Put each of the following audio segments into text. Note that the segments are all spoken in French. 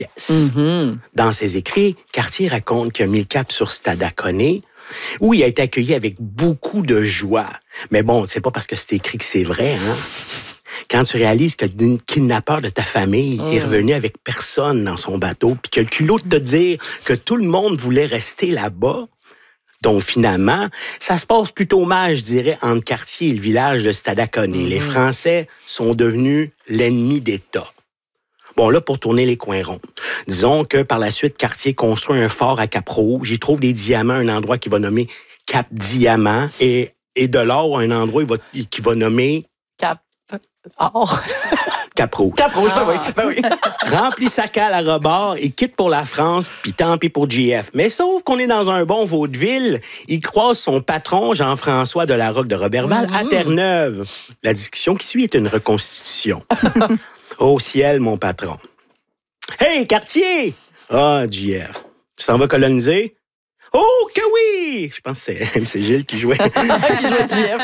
Yes. Dans ses écrits, Cartier raconte qu'il a mis le cap sur Stadacone, où il a été accueilli avec beaucoup de joie. Mais bon, c'est pas parce que c'est écrit que c'est vrai, hein? Quand tu réalises que le kidnappeur de ta famille est revenu avec personne dans son bateau, puis que le culot de te dire que tout le monde voulait rester là-bas, donc finalement, ça se passe plutôt mal, je dirais, entre Cartier et le village de Stadacone. Les Français sont devenus l'ennemi d'État. Bon, là, pour tourner les coins ronds. Disons que par la suite, Cartier construit un fort à Cap-Rouge. Il trouve des diamants, un endroit qu'il va nommer Cap-Diamant, et de l'or, un endroit qu'il va nommer Cap-Or. Cap-Rouge. Cap-Rouge, ben oui. Remplit sa cale à rebord, il quitte pour la France, puis tant pis pour JF. Mais sauf qu'on est dans un bon vaudeville, il croise son patron, Jean-François de la Roque de Roberval, à Terre-Neuve. La discussion qui suit est une reconstitution. Au ciel, mon patron. Hey, Cartier! Ah, JF, tu t'en vas coloniser? Oh, que oui! Je pense que c'est MC Gilles qui jouait. Qui jouait JF.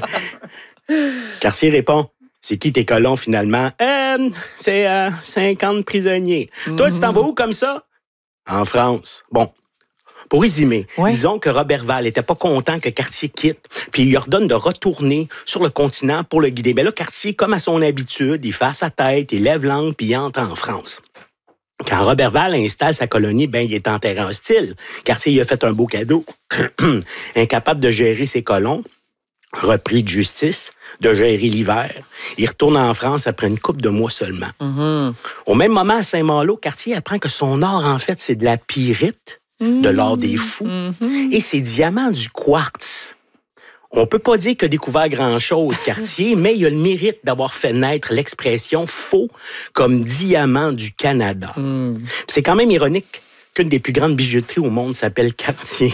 Cartier répond, c'est qui tes colons finalement? C'est 50 prisonniers. Toi, tu t'en vas où comme ça? En France. Bon. Pour résumer, disons que Roberval n'était pas content que Cartier quitte, puis il lui ordonne de retourner sur le continent pour le guider. Mais là, Cartier, comme à son habitude, il fait sa tête, il lève l'angle, puis il entre en France. Quand Roberval installe sa colonie, ben il est en terrain hostile. Cartier lui a fait un beau cadeau. Incapable de gérer ses colons, repris de justice, de gérer l'hiver. Il retourne en France après une couple de mois seulement. Au même moment, à Saint-Malo, Cartier apprend que son or, en fait, c'est de la pyrite, de l'or des fous, et ses diamants du quartz. On peut pas dire qu'il a découvert grand-chose, Cartier, mais il a le mérite d'avoir fait naître l'expression « faux » comme diamant du Canada. C'est quand même ironique qu'une des plus grandes bijouteries au monde s'appelle Cartier.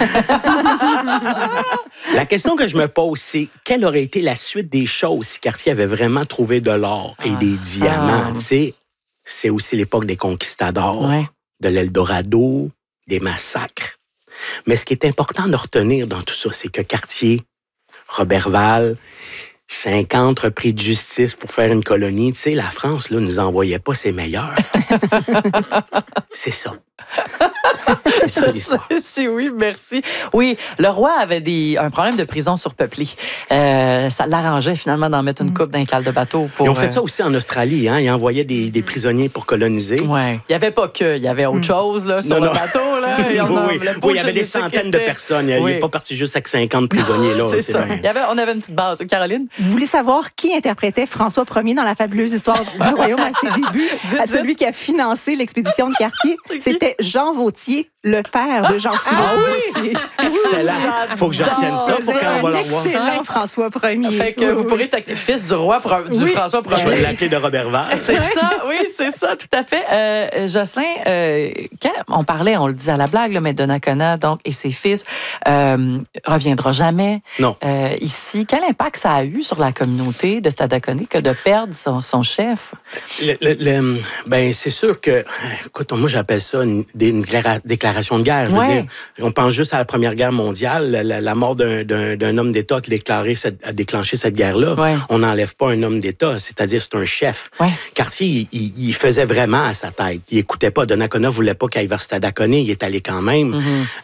La question que je me pose, c'est quelle aurait été la suite des choses si Cartier avait vraiment trouvé de l'or et des diamants? Tu sais, c'est aussi l'époque des conquistadors, de l'Eldorado, des massacres. Mais ce qui est important de retenir dans tout ça, c'est que Cartier, Roberval, 50 repris de justice pour faire une colonie, tu sais, la France, là, nous envoyait pas ses meilleurs. C'est ça. C'est ça l'histoire. Oui, merci. Oui, le roi avait un problème de prison surpeuplée. Ça l'arrangeait finalement d'en mettre une coupe d'un cale de bateau. Ils ont fait ça aussi en Australie, hein? Ils envoyaient des prisonniers pour coloniser. Oui. Il n'y avait pas que, il y avait autre chose là, sur le bateau. Là, il y avait des centaines de personnes. Il n'est pas parti juste avec 50 prisonniers. Là, c'est ça. On avait une petite base. Caroline? Vous voulez savoir qui interprétait François Ier dans la fabuleuse histoire du Royaume à ses débuts, à celui qui a financé l'expédition de Cartier? C'était Jean Vautier, le père de Jean-Philippe Vautier. Excellent. Il faut que je retienne ça pour quand on va le voir. Excellent, François Ier. Fait que vous pourrez être fils du roi François Ier. Je vais l'appeler de Roberval. C'est ça, oui, c'est ça, tout à fait. Jocelyn, quand on parlait, on le disait à la blague, là, mais Donnacona, donc, et ses fils, reviendra jamais. Non. Ici, quel impact ça a eu sur la communauté de Stadacone que de perdre son chef? Ben, c'est sûr que, écoute, moi, j'appelle ça une déclaration de guerre. Je veux dire, on pense juste à la Première Guerre mondiale, la mort d'un homme d'État qui a déclenché cette guerre-là. On n'enlève pas un homme d'État, c'est-à-dire c'est un chef. Cartier, il faisait vraiment à sa tête. Il écoutait pas. Donnacona voulait pas qu'il aille vers Stadacone, il est allé quand même.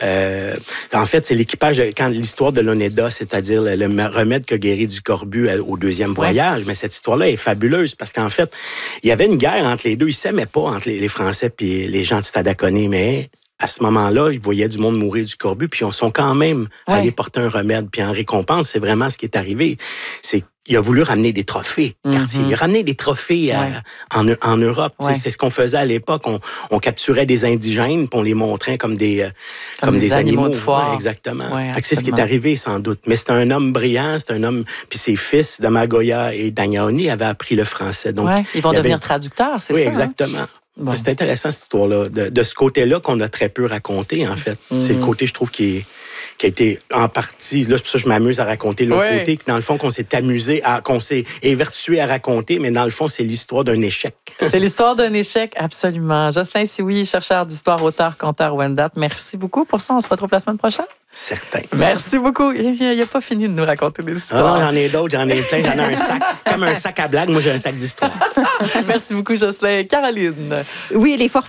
En fait, c'est l'équipage, quand l'histoire de l'Onéda, c'est-à-dire le remède que guérit du Corbu au deuxième voyage, mais cette histoire-là est fabuleuse parce qu'en fait, il y avait une guerre entre les deux. Ils s'aimaient pas entre les Français et les gens de Stadacone, mais à ce moment-là, ils voyaient du monde mourir du Corbu, puis ils sont quand même allés porter un remède. Puis en récompense, c'est vraiment ce qui est arrivé. Il a voulu ramener des trophées, Cartier. Il a ramené des trophées en Europe. C'est ce qu'on faisait à l'époque. On capturait des indigènes, puis on les montrait comme des animaux de foire. Exactement. C'est ce qui est arrivé, sans doute. Mais c'était un homme brillant, c'était un homme... Puis ses fils, Damagoya et Dagnaoni, avaient appris le français. Donc, ils vont devenir traducteurs, c'est ça? Oui, exactement. Hein? Bon. C'est intéressant, cette histoire-là. De ce côté-là qu'on a très peu raconté, en fait. C'est le côté, je trouve, qui a été en partie... Là, c'est pour ça que je m'amuse à raconter l'autre côté, que dans le fond, qu'on s'est amusé, qu'on s'est évertué à raconter, mais dans le fond, c'est l'histoire d'un échec. C'est l'histoire d'un échec, absolument. Jocelyn Sioui, chercheur d'histoire, auteur, conteur Wendat, merci beaucoup pour ça. On se retrouve la semaine prochaine. Certain. Merci beaucoup. Il n'a pas fini de nous raconter des histoires. J'en ai d'autres, j'en ai plein. J'en ai un sac, comme un sac à blagues. Moi, j'ai un sac d'histoire. Merci beaucoup, Jocelyn. Caroline. Oui, les forfaits